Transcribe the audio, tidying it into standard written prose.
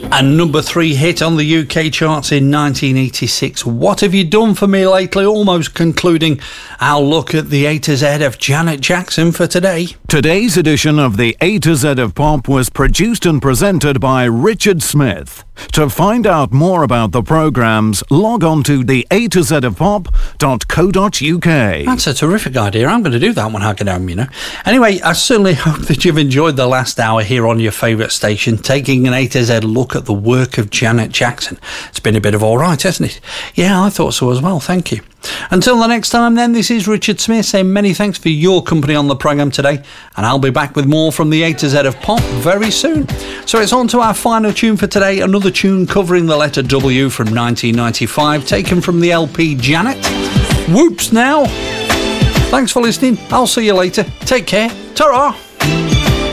And number 3 hit on the UK charts in 1986. What Have You Done For Me Lately? Almost concluding our look at the A to Z of Janet Jackson for today. Today's edition of the A to Z of Pop was produced and presented by Richard Smith. To find out more about the programmes, log on to the A to Z of Pop.co.uk. That's a terrific idea. I'm going to do that when I get home, you know. Anyway, I certainly hope that you've enjoyed the last hour here on your favourite station, taking an A to Z look at the work of Janet Jackson. It's been a bit of all right, hasn't it? Yeah, I thought so as well. Thank you. Until the next time then, this is Richard Smith saying many thanks for your company on the programme today, and I'll be back with more from the A to Z of Pop very soon. So it's on to our final tune for today, another tune covering the letter W from 1995, taken from the LP Janet. Whoops now. Thanks for listening. I'll see you later. Take care. Ta-ra.